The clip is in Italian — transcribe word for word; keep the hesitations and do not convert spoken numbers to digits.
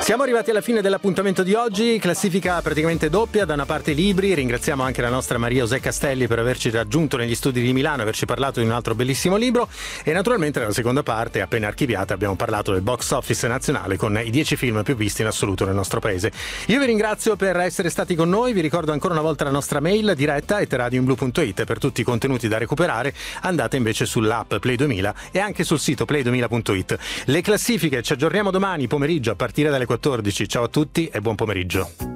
Siamo arrivati alla fine dell'appuntamento di oggi, classifica praticamente doppia, da una parte i libri, ringraziamo anche la nostra Maria José Castelli per averci raggiunto negli studi di Milano e averci parlato di un altro bellissimo libro, e naturalmente nella seconda parte, appena archiviata, abbiamo parlato del box office nazionale con i dieci film più visti in assoluto nel nostro paese. Io vi ringrazio per essere stati con noi, vi ricordo ancora una volta la nostra mail diretta at radioinblu punto it per tutti i contenuti da recuperare. Andate invece sull'app Play duemila e anche sul sito play duemila punto it. Le classifiche ci aggiorniamo domani pomeriggio a partire dalle quattordici. Ciao a tutti e buon pomeriggio.